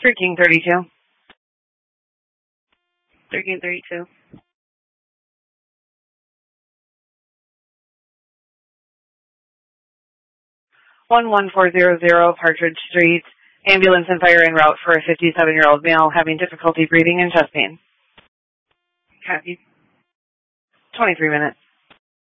King 32. 1332. 11400 Partridge Street. Ambulance and fire en route for a 57-year-old male having difficulty breathing and chest pain. Copy. 23 minutes.